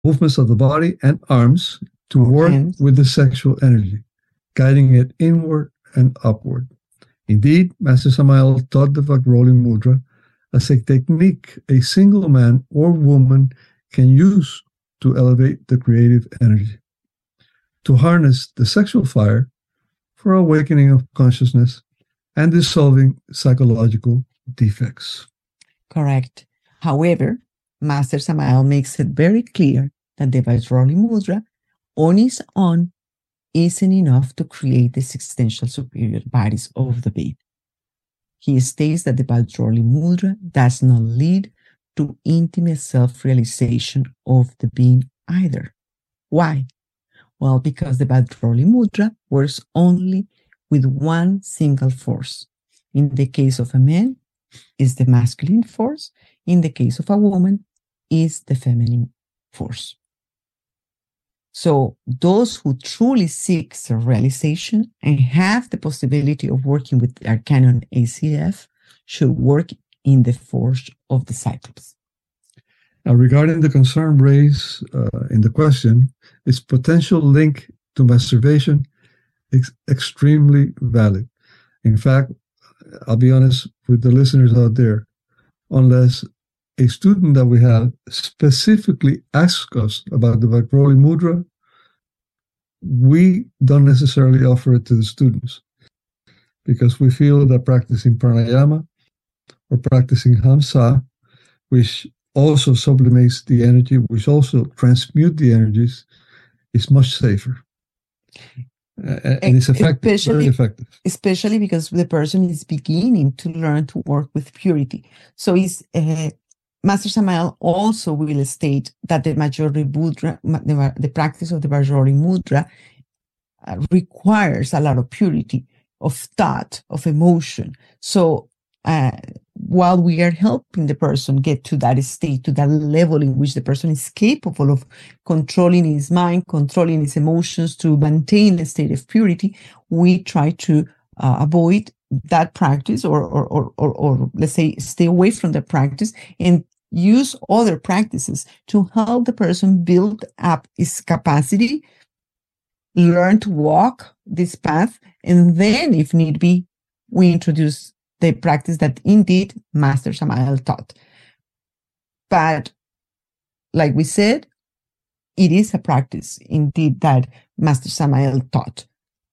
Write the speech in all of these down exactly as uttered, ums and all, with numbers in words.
movements of the body and arms to or work hands. with the sexual energy, guiding it inward and upward. Indeed, Master Samael taught the Vagroli Mudra as a technique a single man or woman can use to elevate the creative energy, to harness the sexual fire for awakening of consciousness and dissolving psychological defects. Correct. However, Master Samael makes it very clear that the Vajrayogini Mudra on its own isn't enough to create the existential superior bodies of the being. He states that the Vajrayogini Mudra does not lead to intimate self-realization of the being either. Why? Well, because the Vajrayogini Mudra works only with one single force. In the case of a man, is the masculine force. In the case of a woman, is the feminine force. So those who truly seek self-realization and have the possibility of working with Arcanum A C F should work in the force of the Cyclops. Now, regarding the concern raised uh, in the question, its potential link to masturbation is extremely valid. In fact, I'll be honest with the listeners out there, unless a student that we have specifically asks us about the Vajrayogini Mudra, we don't necessarily offer it to the students because we feel that practicing pranayama or practicing hamsa, which also sublimates the energy, which also transmutes the energies, is much safer. Uh, and it's effective, especially, very effective. Especially because the person is beginning to learn to work with purity. So is uh, Master Samael also will state that the Vajrayogini Mudra, the, the practice of the Vajrayogini Mudra uh, requires a lot of purity of thought, of emotion. So uh, while we are helping the person get to that state, to that level in which the person is capable of controlling his mind, controlling his emotions to maintain a state of purity, we try to uh, avoid that practice or, or, or, or, or let's say stay away from the practice and use other practices to help the person build up his capacity, learn to walk this path, and then if need be, we introduce the practice that indeed Master Samael taught. But like we said, it is a practice indeed that Master Samael taught.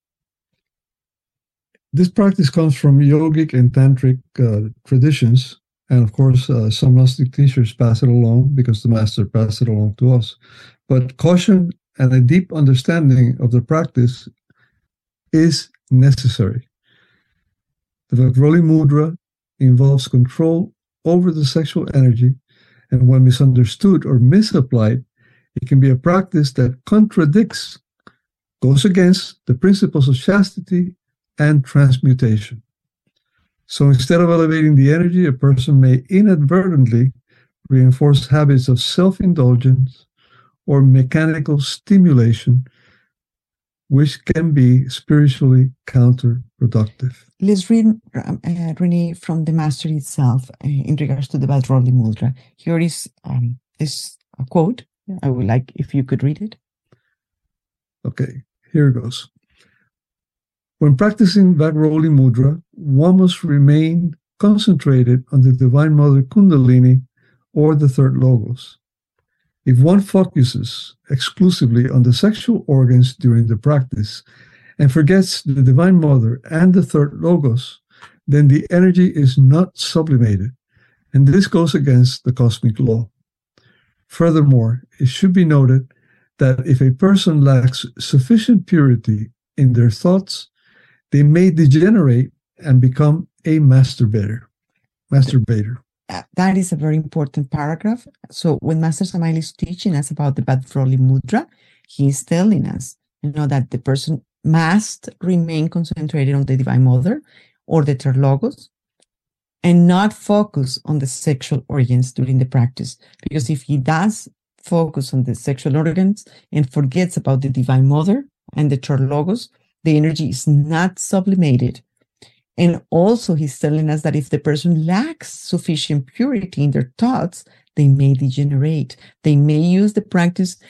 This practice comes from yogic and tantric uh, traditions, and of course uh, some Gnostic teachers pass it along because the master passed it along to us. But caution and a deep understanding of the practice is necessary. The Vajrayogini Mudra involves control over the sexual energy, and when misunderstood or misapplied, it can be a practice that contradicts, goes against the principles of chastity and transmutation. So instead of elevating the energy, a person may inadvertently reinforce habits of self-indulgence or mechanical stimulation, which can be spiritually counterproductive. Let's read, uh, Renee, from the master itself uh, in regards to the Vajrayogini Mudra. Here is um, this a quote. I would like if you could read it. Okay, here it goes. When practicing Vajrayogini Mudra, one must remain concentrated on the Divine Mother Kundalini or the third logos. If one focuses exclusively on the sexual organs during the practice and forgets the Divine Mother and the third logos, then the energy is not sublimated, and this goes against the cosmic law. Furthermore, it should be noted that if a person lacks sufficient purity in their thoughts, they may degenerate and become a masturbator. Masturbator. Uh, that is a very important paragraph. So when Master Samael is teaching us about the Vajrayogini Mudra, he is telling us, you know, that the person must remain concentrated on the Divine Mother or the third logos and not focus on the sexual organs during the practice. Because if he does focus on the sexual organs and forgets about the Divine Mother and the third logos, the energy is not sublimated. And also he's telling us that if the person lacks sufficient purity in their thoughts, they may degenerate. They may use the practice